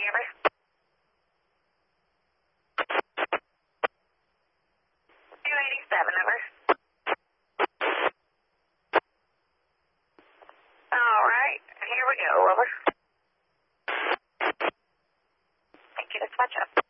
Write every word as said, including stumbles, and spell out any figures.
over. two eighty-seven, over. All right, here we go, over. Thank you, dispatch up.